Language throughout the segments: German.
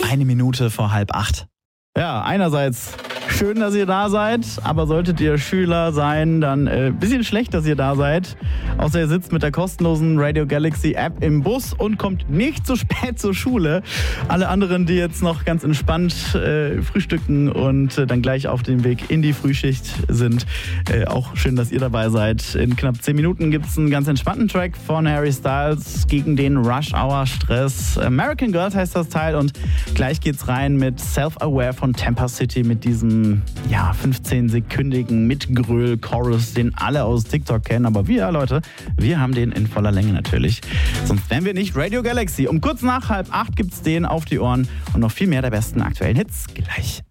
1 Minute vor 7:30. Ja, einerseits schön, dass ihr da seid, aber solltet ihr Schüler sein, dann bisschen schlecht, dass ihr da seid. Außer ihr sitzt mit der kostenlosen Radio Galaxy App im Bus und kommt nicht zu spät zur Schule. Alle anderen, die jetzt noch ganz entspannt frühstücken und dann gleich auf dem Weg in die Frühschicht sind, auch schön, dass ihr dabei seid. In knapp 10 Minuten gibt es einen ganz entspannten Track von Harry Styles gegen den Rush-Hour-Stress. American Girls heißt das Teil und gleich geht's rein mit Self-Aware von Tampa City mit diesem 15-sekündigen Mitgröl-Chorus, den alle aus TikTok kennen. Aber wir, Leute, wir haben den in voller Länge natürlich. Sonst wären wir nicht Radio Galaxy. Um kurz nach 7:30 gibt's den auf die Ohren und noch viel mehr der besten aktuellen Hits gleich.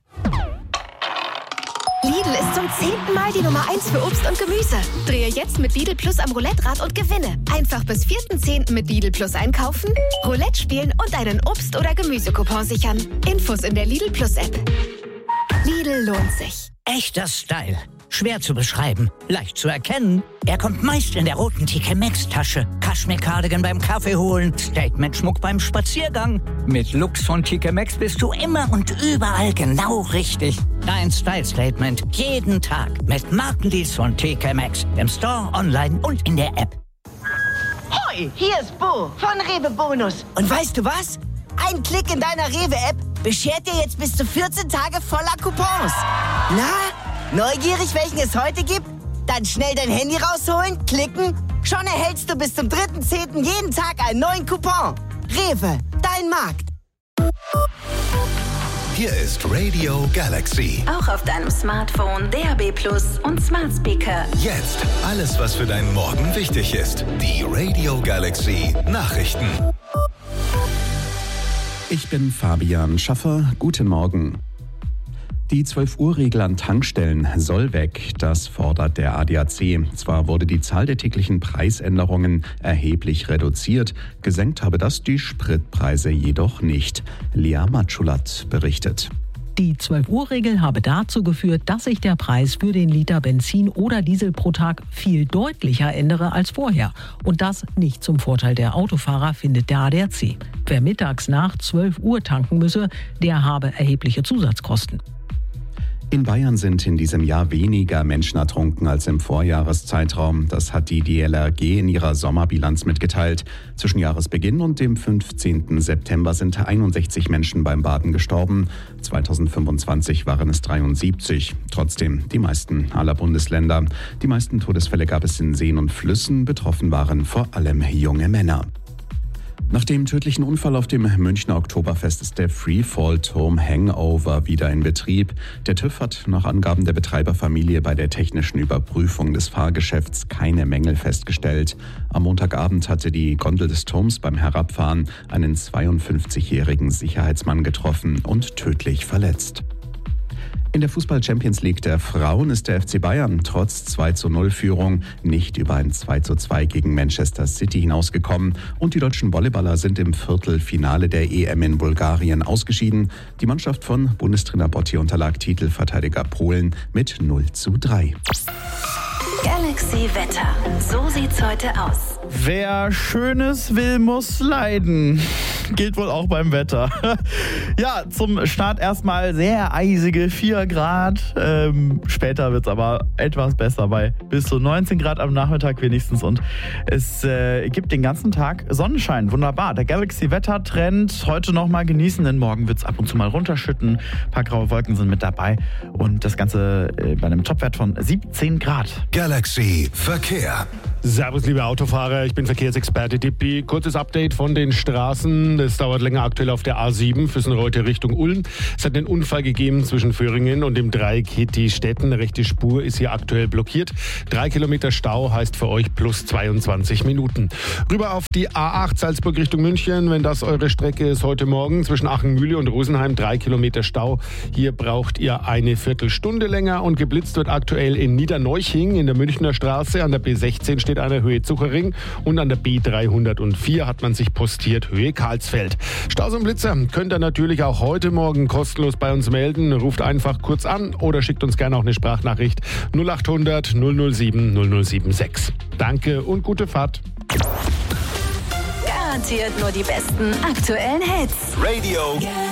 Lidl ist zum 10. Mal die Nummer 1 für Obst und Gemüse. Drehe jetzt mit Lidl Plus am Roulette-Rad und gewinne. Einfach bis 4.10. mit Lidl Plus einkaufen, Roulette spielen und einen Obst- oder Gemüsecoupon sichern. Infos in der Lidl Plus App. Lidl lohnt sich. Echter Style. Schwer zu beschreiben, leicht zu erkennen. Er kommt meist in der roten TK Maxx-Tasche. Kaschmir-Cardigan beim Kaffee holen, Statement-Schmuck beim Spaziergang. Mit Looks von TK Maxx bist du immer und überall genau richtig. Dein Style-Statement jeden Tag mit Markendeals von TK Maxx. Im Store, online und in der App. Hoi, hier ist Bo von Rewe Bonus. Und weißt du was? Ein Klick in deiner Rewe-App beschert dir jetzt bis zu 14 Tage voller Coupons. Na, neugierig, welchen es heute gibt? Dann schnell dein Handy rausholen, klicken. Schon erhältst du bis zum 3.10. jeden Tag einen neuen Coupon. Rewe, dein Markt. Hier ist Radio Galaxy. Auch auf deinem Smartphone, DAB+ und Smart Speaker. Jetzt alles, was für deinen Morgen wichtig ist. Die Radio Galaxy Nachrichten. Ich bin Fabian Schaffer. Guten Morgen. Die 12-Uhr-Regel an Tankstellen soll weg. Das fordert der ADAC. Zwar wurde die Zahl der täglichen Preisänderungen erheblich reduziert. Gesenkt habe das die Spritpreise jedoch nicht. Lea Matschulat berichtet. Die 12-Uhr-Regel habe dazu geführt, dass sich der Preis für den Liter Benzin oder Diesel pro Tag viel deutlicher ändere als vorher. Und das nicht zum Vorteil der Autofahrer, findet der ADAC. Wer mittags nach 12 Uhr tanken müsse, der habe erhebliche Zusatzkosten. In Bayern sind in diesem Jahr weniger Menschen ertrunken als im Vorjahreszeitraum. Das hat die DLRG in ihrer Sommerbilanz mitgeteilt. Zwischen Jahresbeginn und dem 15. September sind 61 Menschen beim Baden gestorben. 2025 waren es 73. Trotzdem die meisten aller Bundesländer. Die meisten Todesfälle gab es in Seen und Flüssen. Betroffen waren vor allem junge Männer. Nach dem tödlichen Unfall auf dem Münchner Oktoberfest ist der Freefall-Turm Hangover wieder in Betrieb. Der TÜV hat nach Angaben der Betreiberfamilie bei der technischen Überprüfung des Fahrgeschäfts keine Mängel festgestellt. Am Montagabend hatte die Gondel des Turms beim Herabfahren einen 52-jährigen Sicherheitsmann getroffen und tödlich verletzt. In der Fußball-Champions League der Frauen ist der FC Bayern trotz 2:0-Führung nicht über ein 2:2 gegen Manchester City hinausgekommen und die deutschen Volleyballer sind im Viertelfinale der EM in Bulgarien ausgeschieden. Die Mannschaft von Bundestrainer Botti unterlag Titelverteidiger Polen mit 0:3. Galaxy Wetter. So sieht's heute aus. Wer Schönes will, muss leiden. Gilt wohl auch beim Wetter. Ja, zum Start erstmal sehr eisige 4 Grad. Später wird es aber etwas besser bei bis zu 19 Grad am Nachmittag wenigstens. Und es gibt den ganzen Tag Sonnenschein. Wunderbar. Der Galaxy-Wetter-Trend heute nochmal genießen, denn morgen wird es ab und zu mal runterschütten. Ein paar graue Wolken sind mit dabei. Und das Ganze bei einem Topwert von 17 Grad. Galaxy Verkehr. Servus, liebe Autofahrer, ich bin Verkehrsexperte Dippi. Kurzes Update von den Straßen. Es dauert länger aktuell auf der A7 Füssenreuth Richtung Ulm. Es hat einen Unfall gegeben zwischen Föhringen und dem Dreieck Hitti-Stetten. Rechte Spur ist hier aktuell blockiert. 3 Kilometer Stau heißt für euch plus 22 Minuten. Rüber auf die A8 Salzburg Richtung München. Wenn das eure Strecke ist heute Morgen zwischen Achenmühle und Rosenheim 3 Kilometer Stau. Hier braucht ihr eine Viertelstunde länger und geblitzt wird aktuell in Niederneuching in der Münchner Straße. An der B16 steht einer Höhe Zuchering und an der B304 hat man sich postiert Höhe Karlsfeld. Staus und Blitzer könnt ihr natürlich auch heute Morgen kostenlos bei uns melden. Ruft einfach kurz an oder schickt uns gerne auch eine Sprachnachricht 0800 007 0076. Danke und gute Fahrt. Garantiert nur die besten aktuellen Hits. Radio